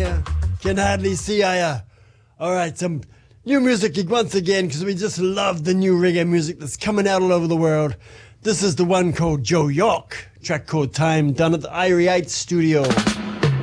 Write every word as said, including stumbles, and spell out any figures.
here. Can hardly see I. All right, some new music once again, because we just love the new reggae music that's coming out all over the world. This is the one called Joe York, track called Time, done at the Irie eight studio.